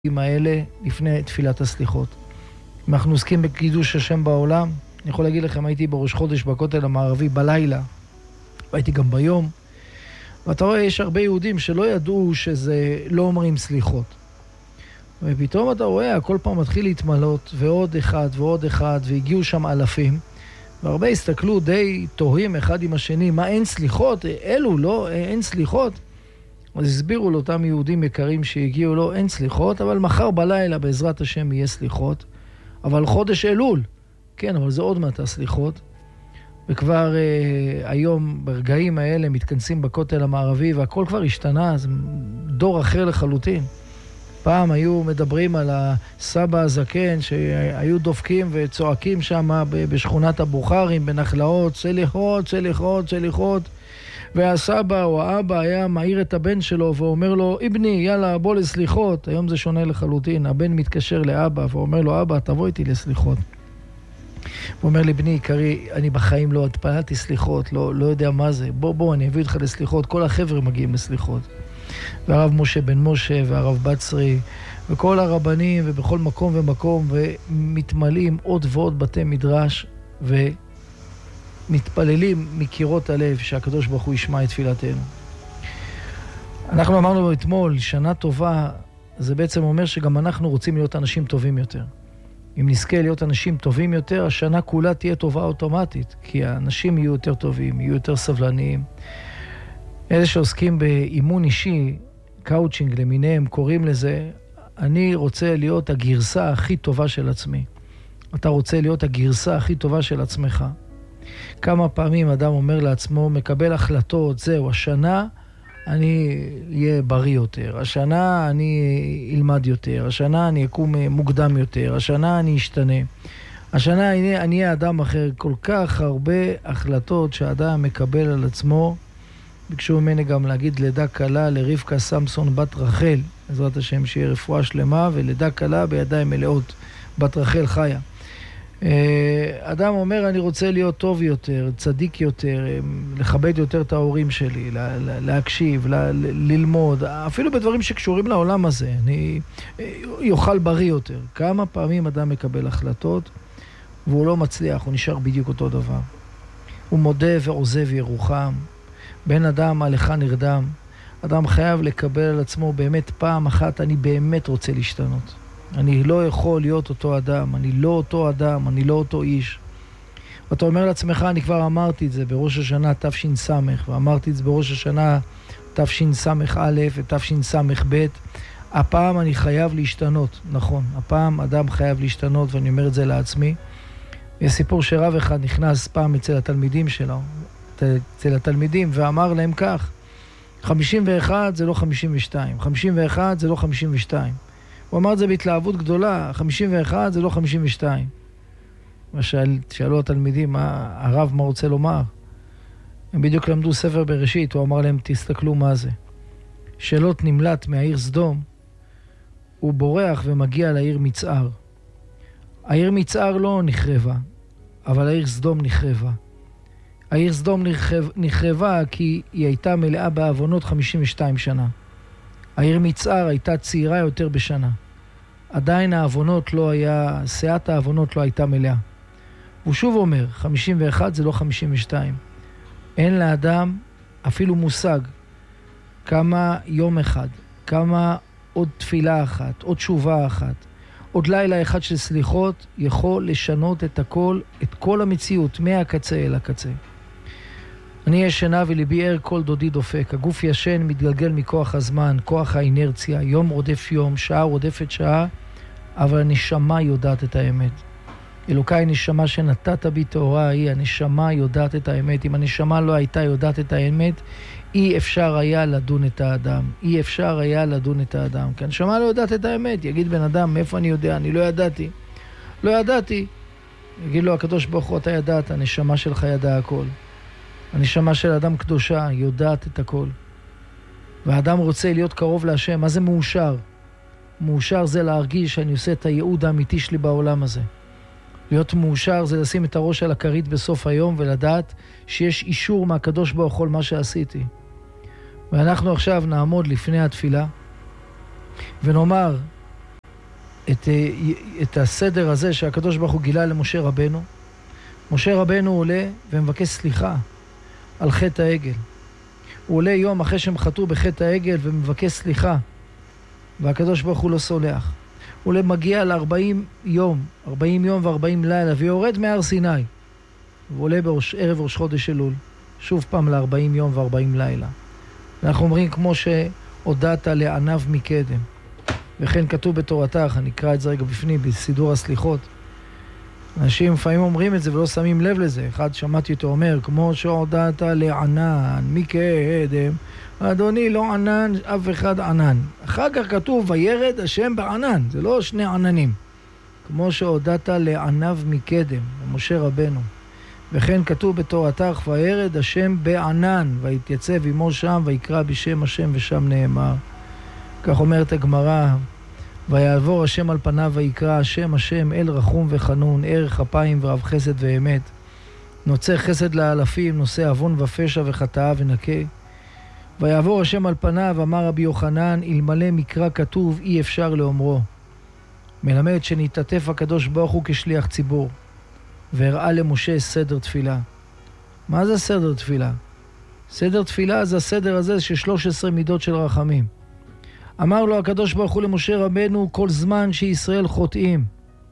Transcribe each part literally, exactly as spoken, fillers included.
האלה לפני תפילת הסליחות. אם אנחנו עוסקים בקידוש השם בעולם, אני יכול להגיד לכם, הייתי בראש חודש בכותל המערבי בלילה, והייתי גם ביום, ואתה רואה, יש הרבה יהודים שלא ידעו שזה לא אומרים סליחות. ופתאום אתה רואה, הכל פעם מתחיל להתמלות, ועוד אחד ועוד אחד, והגיעו שם אלפים, והרבה הסתכלו די תוהים אחד עם השני, מה אין סליחות? אלו לא, אין סליחות. אז הסבירו לאותם יהודים יקרים שהגיעו, לא, אין סליחות, אבל מחר בלילה בעזרת השם יהיה סליחות. אבל חודש אלול, כן, אבל זה עוד מעט הסליחות. וכבר אה, היום ברגעים האלה מתכנסים בכותל המערבי, והכל כבר השתנה, זה דור אחר לחלוטין. פעם היו מדברים על הסבא הזקן שהיו דופקים וצועקים שם בשכונת הבוכרים, בנחלאות, סליחות, סליחות, סליחות. והסבא או האבא היה מעיר את הבן שלו ואומר לו, איבני, יאללה, בוא לסליחות. היום זה שונה לחלוטין. הבן מתקשר לאבא ואומר לו, אבא, תבוא איתי לסליחות. הוא אומר לי, בני, עיקרי, אני בחיים לא התפללתי סליחות, לא, לא יודע מה זה. בוא, בוא, אני אביא אותך לסליחות. כל החבר'ה מגיעים לסליחות. והרב משה בן משה והרב בצרי וכל הרבנים ובכל מקום ומקום ומתמלאים עוד ועוד בתי מדרש ומתפללים מקירות הלב שהקדוש ברוך הוא ישמע את תפילתנו. אנחנו אמרנו אתמול, שנה טובה, זה בעצם אומר שגם אנחנו רוצים להיות אנשים טובים יותר. אם נזכה להיות אנשים טובים יותר, השנה כולה תהיה טובה אוטומטית, כי האנשים יהיו יותר טובים, יהיו יותר סבלניים. אלה שעוסקים באימון אישי, קאוצ'ינג למיניהם, קוראים לזה, אני רוצה להיות הגרסה הכי טובה של עצמי. אתה רוצה להיות הגרסה הכי טובה של עצמך. כמה פעמים אדם אומר לעצמו, מקבל החלטות, זהו, השנה אני אהיה בריא יותר, השנה אני אלמד יותר, השנה אני אקום מוקדם יותר, השנה אני אשתנה. השנה אני אהיה אדם אחר. כל כך הרבה החלטות שהאדם מקבל על עצמו, ביקשו ממני גם להגיד לידה קלה לרבקה סמסון בת רחל, בעזרת השם שיהיה רפואה שלמה, ולידה קלה בידיים מלאות, בת רחל חיה. אדם אומר, אני רוצה להיות טוב יותר, צדיק יותר, לכבד יותר את ההורים שלי, להקשיב, ללמוד, אפילו בדברים שקשורים לעולם הזה, אני יוכל בריא יותר. כמה פעמים אדם מקבל החלטות, והוא לא מצליח, הוא נשאר בדיוק אותו דבר. הוא מודה ועוזב ירוחם. בן אדם עליך נרדם. אדם חייב לקבל על עצמו באמת פעם אחת, אני באמת רוצה להשתנות. אני לא יכול להיות אותו אדם, אני לא אותו אדם, אני לא אותו איש. ואתה אומר לעצמך, אני כבר אמרתי את זה בראש השנה תש"ס, ואמרתי את זה בראש השנה תשס"א ותשס"ב. הפעם אני חייב להשתנות, נכון, הפעם אדם חייב להשתנות, ואני אומר את זה לעצמי. יש סיפור שרב אחד נכנס פעם אצל התלמידים שלו, אצל התלמידים, ואמר להם כך, חמישים ואחת זה לא חמישים ושתיים, חמישים ואחת זה לא חמישים ושתיים. הוא אמר את זה בהתלהבות גדולה, חמישים ואחת זה לא חמישים ושתיים. ושאל, שאלו התלמידים, מה, הרב מה רוצה לומר? הם בדיוק למדו ספר בראשית, הוא אמר להם, תסתכלו מה זה. שאלות נמלט מהעיר סדום, הוא בורח ומגיע לעיר מצער. העיר מצער לא נחרבה, אבל העיר סדום נחרבה. העיר סדום נחרב, נחרבה כי היא הייתה מלאה בעוונות חמישים ושתיים שנה. העיר מצער הייתה צעירה יותר בשנה. עדיין העוונות לא היה, שאת העוונות לא הייתה מלאה. הוא שוב אומר, חמישים ואחת זה לא חמישים ושתיים. אין לאדם אפילו מושג כמה יום אחד, כמה עוד תפילה אחת, עוד תשובה אחת, עוד לילה אחד של סליחות יכול לשנות את הכל, את כל המציאות, מהקצה אל הקצה. אני ישנה וליבי ער, כל דודי דופק. הגוף ישן, מתגלגל מכוח הזמן, כוח האינרציה, יום רודף יום, שעה רודפת שעה, אבל הנשמה יודעת את האמת. אלוקיי, נשמה שנתת בי תורה היא, הנשמה יודעת את האמת. אם הנשמה לא הייתה יודעת את האמת, אי אפשר היה לדון את האדם. אי אפשר היה לדון את האדם. כי הנשמה לא יודעת את האמת. יגיד בן אדם, מאיפה אני יודע? אני לא ידעתי. לא ידעתי. יגיד לו, הקדוש ברוך הוא, אתה ידעת, הנשמה שלך ידעה הכל. הנשמה של אדם קדושה יודעת את הכל. והאדם רוצה להיות קרוב להשם. מה זה מאושר? מאושר זה להרגיש שאני עושה את הייעוד האמיתי שלי בעולם הזה. להיות מאושר זה לשים את הראש על הכרית בסוף היום ולדעת שיש אישור מהקדוש ברוך הוא מה שעשיתי. ואנחנו עכשיו נעמוד לפני התפילה ונאמר את, את הסדר הזה שהקדוש ברוך הוא גילה למשה רבנו. משה רבנו עולה ומבקש סליחה על חטא העגל. הוא עולה יום אחרי שהם חטאו בחטא העגל ומבקש סליחה, והקדוש ברוך הוא לא סולח. הוא עולה מגיע ל-ארבעים יום, ארבעים יום ו-ארבעים לילה, ויורד מהר סיני. הוא עולה בראש, ערב ראש חודש אלול, שוב פעם ל-ארבעים יום ו-ארבעים לילה. אנחנו אומרים כמו שהודעת לענב מקדם. וכן כתוב בתורתך, אני אקרא את זה רגע בפנים, בסידור הסליחות. אנשים לפעמים אומרים את זה ולא שמים לב לזה. אחד שמעתי אותו אומר, כמו שהודעת לענן מקדם, אדוני לא ענן, אף אחד ענן. אחר כך כתוב, וירד השם בענן, זה לא שני עננים. כמו שהודעת לענב מקדם, משה רבנו. וכן כתוב בתורתך, וירד השם בענן, ויתייצב עמו שם, ויקרא בשם השם, ושם נאמר. כך אומרת הגמרא, ויעבור השם על פניו ויקרא השם השם אל רחום וחנון, ערך אפיים ורב חסד ואמת. נוצר חסד לאלפים, נושא עוון ופשע וחטאה ונקה. ויעבור השם על פניו, אמר רבי יוחנן, אלמלא מקרא כתוב אי אפשר לאומרו. מלמד שנתעטף הקדוש ברוך הוא כשליח ציבור, והראה למשה סדר תפילה. מה זה סדר תפילה? סדר תפילה זה הסדר הזה של שלוש עשרה מידות של רחמים. אמר לו הקדוש ברוך הוא למשה רבנו, כל זמן שישראל חוטאים,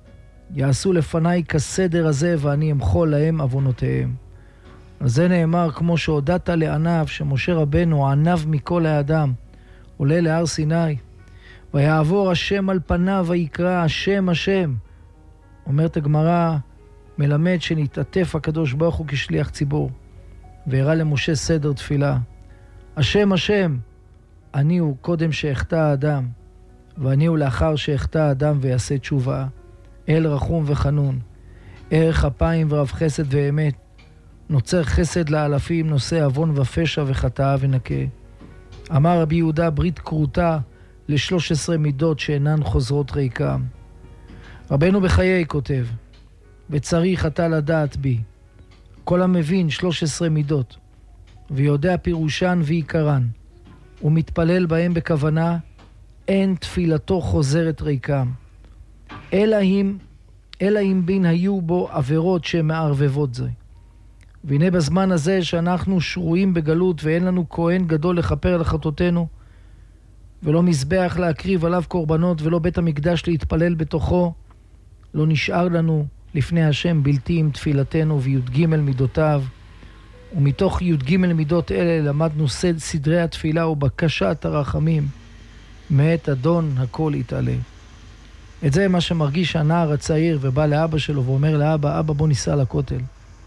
יעשו לפניי כסדר הזה ואני אמחול להם עוונותיהם. על זה נאמר, כמו שהודעת לענב, שמשה רבנו ענב מכל האדם, עולה להר סיני, ויעבור השם על פניו ויקרא השם השם. אומרת הגמרא, מלמד שנתעטף הקדוש ברוך הוא כשליח ציבור, והראה למשה סדר תפילה. השם השם, אני הוא קודם שהחטא האדם, ואני הוא לאחר שהחטא האדם ויעשה תשובה. אל רחום וחנון, ערך אפיים ורב חסד ואמת, נוצר חסד לאלפים, נושא עוון ופשע וחטאה ונקה. אמר רבי יהודה, ברית כרותה לשלוש עשרה מידות שאינן חוזרות ריקם. רבנו בחיי כותב, וצריך אתה לדעת בי, כל המבין שלוש עשרה מידות, ויודע פירושן ועיקרן, ומתפלל בהם בכוונה, אין תפילתו חוזרת ריקם. אלא אם, אלא אם בין היו בו עבירות שמערבבות זה. והנה בזמן הזה שאנחנו שרויים בגלות ואין לנו כהן גדול לכפר על חטאותינו, ולא מזבח להקריב עליו קורבנות ולא בית המקדש להתפלל בתוכו, לא נשאר לנו לפני השם בלתי עם תפילתנו וי"ג מידותיו. ומתוך י"ג מידות אלה למדנו סדרי התפילה ובקשת הרחמים מאת אדון הכל יתעלה. את זה מה שמרגיש הנער הצעיר ובא לאבא שלו ואומר לאבא, אבא בוא ניסע לכותל.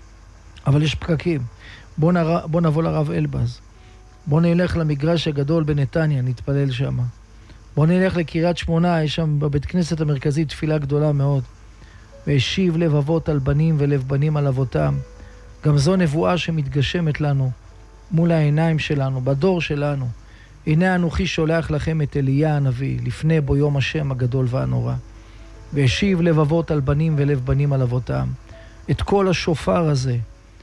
אבל יש פקקים, בוא, נר... בוא נבוא לרב אלבז, בוא נלך למגרש הגדול בנתניה, נתפלל שם. בוא נלך לקריית שמונה, יש שם בבית כנסת המרכזית תפילה גדולה מאוד. והשיב לב אבות על בנים ולב בנים על אבותם. גם זו נבואה שמתגשמת לנו מול העיניים שלנו, בדור שלנו. הנה אנוכי שולח לכם את אליה הנביא, לפני בו יום השם הגדול והנורא. והשיב לב אבות על בנים ולב בנים על אבותם. את כל השופר הזה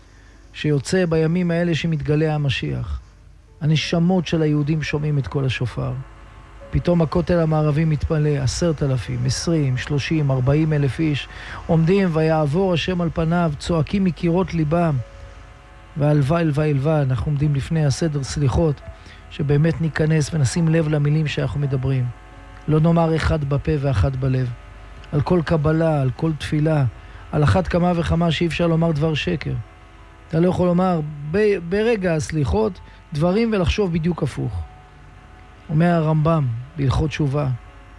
שיוצא בימים האלה שמתגלה המשיח. הנשמות של היהודים שומעים את כל השופר. פתאום הכותל המערבי מתפלא, עשרת אלפים, עשרים, שלושים, ארבעים אלף איש, עומדים ויעבור השם על פניו, צועקים מקירות ליבם. והלווה, אלווה, אלווה, אנחנו עומדים לפני הסדר סליחות, שבאמת ניכנס ונשים לב למילים שאנחנו מדברים. לא נאמר אחד בפה ואחד בלב. על כל קבלה, על כל תפילה, על אחת כמה וכמה שאי אפשר לומר דבר שקר. אתה לא יכול לומר ב- ברגע הסליחות דברים ולחשוב בדיוק הפוך. אומר הרמב"ם בהלכות תשובה,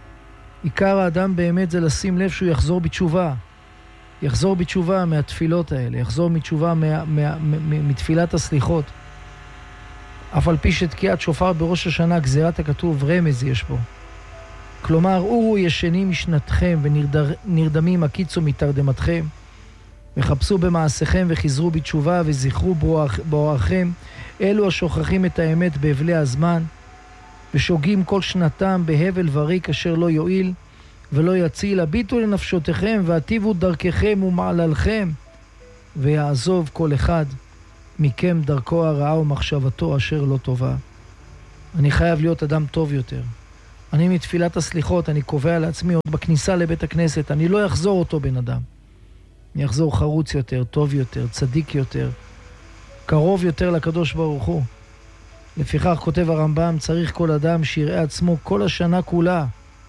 עיקר האדם באמת זה לשים לב שהוא יחזור בתשובה. יחזור בתשובה מהתפילות האלה, יחזור מתשובה מה, מה, מה, מתפילת הסליחות. אף על פי שתקיעת שופר בראש השנה, גזירת הכתוב, רמז יש בו. כלומר, אורו ישנים משנתכם ונרדמים הקיצו מתרדמתכם, וחפשו במעשיכם וחזרו בתשובה וזכרו בואכם, אלו השוכחים את האמת בהבלי הזמן, ושוגים כל שנתם בהבל וריק אשר לא יועיל ולא יציל. הביטו לנפשותיכם ועטיבו דרככם ומעללכם, ויעזוב כל אחד מכם דרכו הרעה ומחשבתו אשר לא טובה. אני חייב להיות אדם טוב יותר. אני מתפילת הסליחות, אני קובע לעצמי עוד בכניסה לבית הכנסת, אני לא אחזור אותו בן אדם. אני אחזור חרוץ יותר, טוב יותר, צדיק יותר, קרוב יותר לקדוש ברוך הוא. לפיכך כותב הרמב"ם, צריך כל אדם שיראה עצמו כל השנה כולה,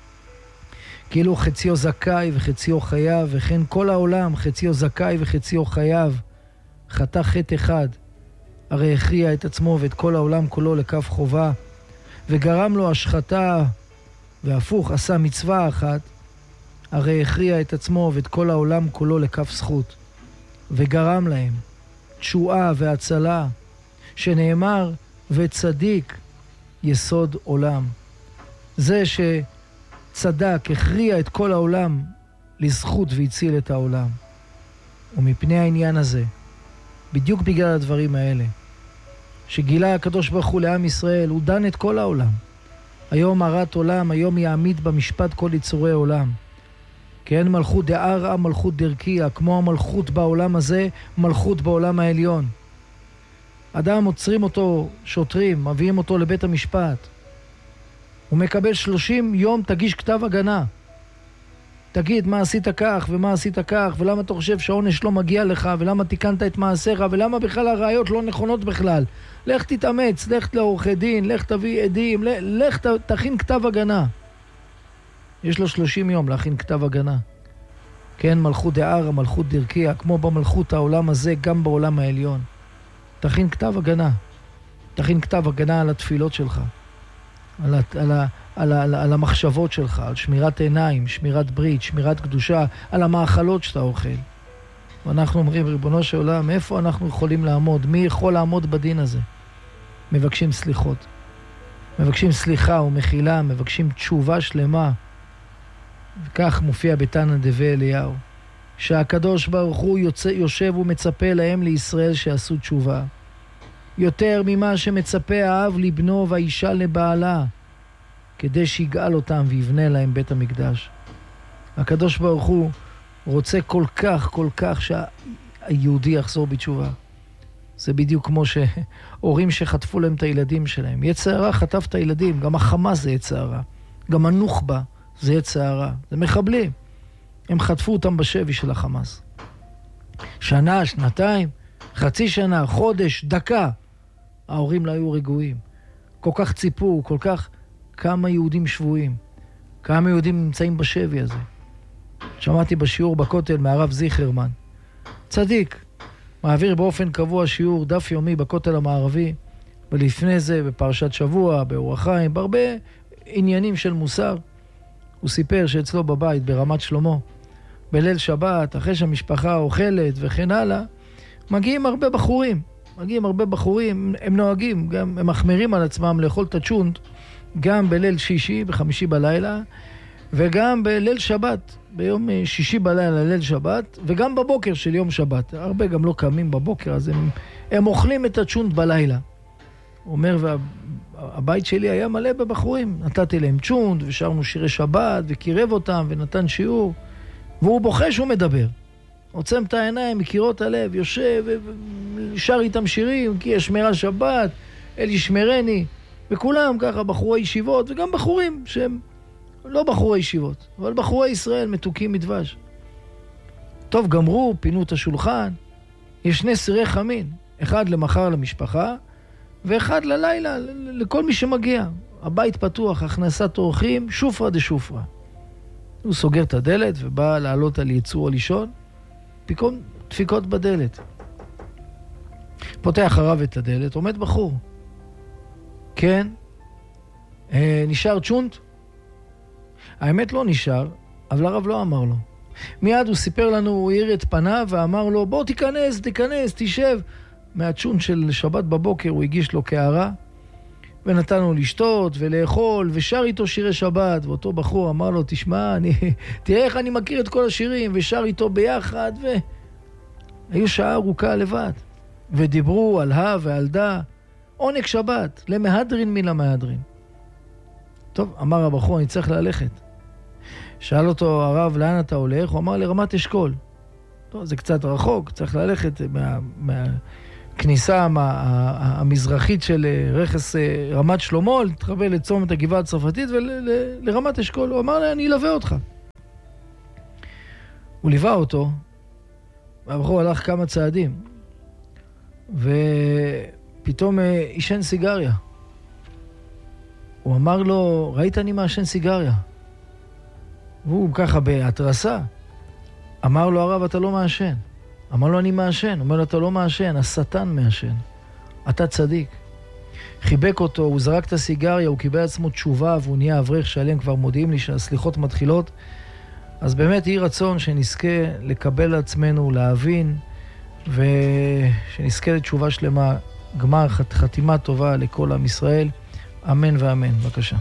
כאילו חציו זכאי וחציו חייב, וכן כל העולם חציו זכאי וחציו חייב. חטא חטא אחד, הרי הכריע את עצמו ואת כל העולם כולו לקו חובה, וגרם לו השחתה, והפוך עשה מצווה אחת, הרי הכריע את עצמו ואת כל העולם כולו לקו זכות, וגרם להם תשועה והצלה, שנאמר וצדיק יסוד עולם. זה שצדק הכריע את כל העולם לזכות והציל את העולם. ומפני העניין הזה, בדיוק בגלל הדברים האלה, שגילה הקדוש ברוך הוא לעם ישראל, הוא דן את כל העולם. היום הרת עולם, היום יעמיד במשפט כל יצורי עולם. כי אין מלכות דערא, מלכות דרכיה, כמו המלכות בעולם הזה, מלכות בעולם העליון. אדם עוצרים אותו שוטרים, מביאים אותו לבית המשפט. הוא מקבל שלושים יום, תגיש כתב הגנה. תגיד מה עשית כך ומה עשית כך, ולמה אתה חושב שהעונש לא מגיע לך, ולמה תיקנת את מעשיך, ולמה בכלל הראיות לא נכונות בכלל. לך תתאמץ, לך לעורכי דין, לך תביא עדים, לך תכין כתב הגנה. יש לו שלושים יום להכין כתב הגנה. כן, מלכות דערא, מלכות דרכיה, כמו במלכות העולם הזה, גם בעולם העליון. תכין כתב הגנה. תכין כתב הגנה על התפילות שלך, על, על, על, על, על המחשבות שלך, על שמירת עיניים, שמירת ברית, שמירת קדושה, על המאכלות שאתה אוכל. ואנחנו אומרים, ריבונו של עולם, איפה אנחנו יכולים לעמוד? מי יכול לעמוד בדין הזה? מבקשים סליחות. מבקשים סליחה ומחילה, מבקשים תשובה שלמה. וכך מופיע בתנא דבי אליהו, שהקדוש ברוך הוא יוצא, יושב ומצפה להם לישראל שעשו תשובה. יותר ממה שמצפה האב לבנו והאישה לבעלה, כדי שיגאל אותם ויבנה להם בית המקדש. הקדוש ברוך הוא רוצה כל כך, כל כך שהיהודי יחזור בתשובה. זה בדיוק כמו שהורים שחטפו להם את הילדים שלהם. יצר הרע חטף את הילדים, גם החמאס זה יצר הרע. גם הנוח'בה זה יצר הרע. זה מחבלים. הם חטפו אותם בשבי של החמאס. שנה, שנתיים, חצי שנה, חודש, דקה. ההורים לא היו רגועים. כל כך ציפו, כל כך כמה יהודים שבויים. כמה יהודים נמצאים בשבי הזה. שמעתי בשיעור בכותל מהרב זיכרמן. צדיק. מעביר באופן קבוע שיעור דף יומי בכותל המערבי, ולפני זה בפרשת שבוע, באור החיים, בהרבה עניינים של מוסר. הוא סיפר שאצלו בבית ברמת שלמה, בליל שבת, אחרי שהמשפחה אוכלת וכן הלאה, מגיעים הרבה בחורים. מגיעים הרבה בחורים, הם נוהגים, גם הם מחמירים על עצמם לאכול את הצ'ונט, גם בליל שישי, בחמישי בלילה, וגם בליל שבת, ביום שישי בלילה, ליל שבת, וגם בבוקר של יום שבת. הרבה גם לא קמים בבוקר, אז הם, הם אוכלים את הצ'ונט בלילה. הוא אומר, והבית שלי היה מלא בבחורים. נתתי להם צ'ונט, ושרנו שירי שבת, וקירב אותם, ונתן שיעור. והוא בוכה שהוא מדבר. עוצם את העיניים, מקירות הלב, יושב, ושר איתם שירים, כי יש שמירה שבת, אל ישמרני, וכולם ככה, בחורי ישיבות, וגם בחורים שהם לא בחורי ישיבות, אבל בחורי ישראל מתוקים מדבש. טוב, גמרו, פינו את השולחן, יש שני סירי חמין, אחד למחר למשפחה, ואחד ללילה, לכל מי שמגיע. הבית פתוח, הכנסת אורחים, שופרה דשופרה. הוא סוגר את הדלת ובא לעלות על יצור לישון, פיקון, דפיקות בדלת. פותח הרב את הדלת, עומד בחור. כן, אה, נשאר צ'ונט? האמת לא נשאר, אבל הרב לא אמר לו. מיד הוא סיפר לנו, הוא העיר את פניו ואמר לו, בוא תיכנס, תיכנס, תשב. מהצ'ונט של שבת בבוקר הוא הגיש לו קערה, ונתנו לשתות ולאכול, ושר איתו שירי שבת, ואותו בחור אמר לו, תשמע, אני, תראה איך אני מכיר את כל השירים, ושר איתו ביחד, והיו שעה ארוכה לבד, ודיברו על הא ועל דא, עונג שבת, למהדרין מן המהדרין. טוב, אמר הבחור, אני צריך ללכת. שאל אותו הרב, לאן אתה הולך? הוא אמר, לרמת אשכול. טוב, זה קצת רחוק, צריך ללכת מה... מה... הכניסה המזרחית של רכס רמת שלמה, להתחבר לצומת הגבעה הצרפתית ולרמת אשכול. הוא אמר לי, אני אלווה אותך. הוא ליווה אותו, והבחור הלך כמה צעדים, ופתאום עישן סיגריה. הוא אמר לו, ראית אני מעשן סיגריה? והוא ככה בהתרסה. אמר לו, הרב, אתה לא מעשן. אמר לו, אני מעשן. אומר לו, אתה לא מעשן, השטן מעשן. אתה צדיק. חיבק אותו, הוא זרק את הסיגריה, הוא קיבל עצמו תשובה, והוא נהיה אברך שעליהם כבר מודיעים לי שהסליחות מתחילות. אז באמת יהי רצון שנזכה לקבל לעצמנו, להבין, ושנזכה לתשובה שלמה, גמר חתימה טובה לכל עם ישראל. אמן ואמן. בבקשה.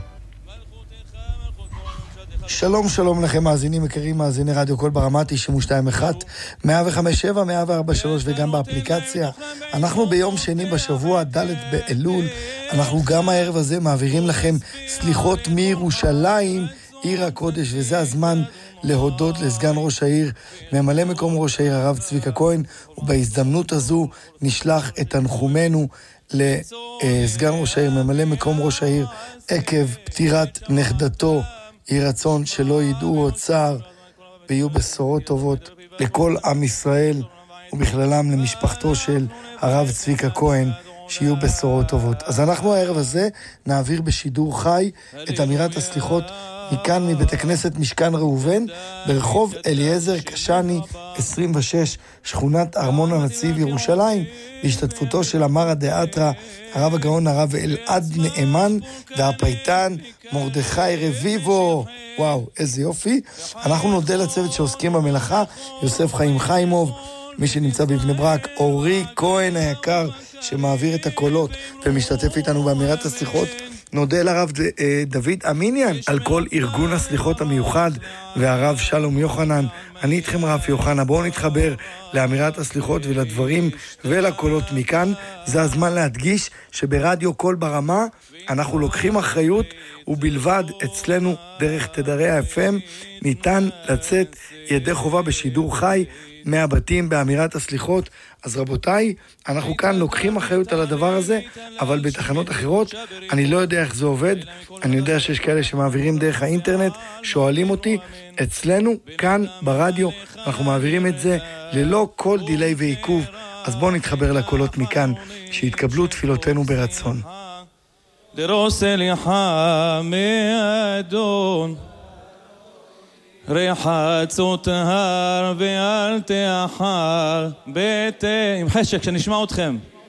שלום שלום לכם מאזינים יקרים, מאזיני רדיו קול ברמה תשעים ושתיים אחת, מאה וחמש שבע, מאה וארבע שלוש וגם באפליקציה. אנחנו ביום שני בשבוע ד' באלול, אנחנו גם הערב הזה מעבירים לכם סליחות מירושלים, עיר הקודש, וזה הזמן להודות לסגן ראש העיר, ממלא מקום ראש העיר הרב צביקה כהן, ובהזדמנות הזו נשלח את תנחומנו לסגן ראש העיר, ממלא מקום ראש העיר, עקב פטירת נכדתו. יהי רצון שלא ידעו עוד צער ויהיו בשורות טובות לכל עם ישראל ובכללם למשפחתו של הרב צביקה כהן, שיהיו בשורות טובות. אז אנחנו הערב הזה נעביר בשידור חי את אמירת הסליחות מכאן מבית הכנסת משכן ראובן ברחוב אליעזר קשני עשרים ושש, שכונת ארמון הנציב ירושלים, בהשתתפותו של המרא דאתרא הרב הגאון הרב אלעד נאמן והפייטן מרדכי רביבו. וואו, איזה יופי. אנחנו נודה לצוות שעוסקים במלאכה, יוסף חיים חיימוב, מי שנמצא בבני ברק, אורי כהן היקר שמעביר את הקולות ומשתתף איתנו באמירת הסליחות. נודה לרב דוד אמיניאן על כל ארגון הסליחות המיוחד, והרב שלום יוחנן. אני איתכם רב יוחנן. בואו נתחבר לאמירת הסליחות ולדברים ולקולות מכאן. זה הזמן להדגיש שברדיו קול ברמה אנחנו לוקחים אחריות, ובלבד אצלנו דרך תדרי ה-אף אם ניתן לצאת ידי חובה בשידור חי מהבתים באמירת הסליחות. אז רבותיי, אנחנו כאן לוקחים אחריות על הדבר הזה, אבל בתחנות אחרות אני לא יודע איך זה עובד. אני יודע שיש כאלה שמעבירים דרך האינטרנט, שואלים אותי. אצלנו כאן ברדיו אנחנו מעבירים את זה ללא כל דילי ועיכוב. אז בואו נתחבר לקולות מכאן, שיתקבלו תפילותינו ברצון. דרוס אליחה מאדון רחצות הר ואל תאחר בית עם חשק שנשמע אתכם.